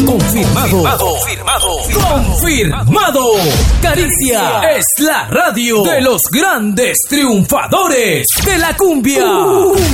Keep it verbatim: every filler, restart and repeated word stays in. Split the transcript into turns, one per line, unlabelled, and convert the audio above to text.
Confirmado. Confirmado. Confirmado. Caricia es la radio de los grandes triunfadores de la cumbia.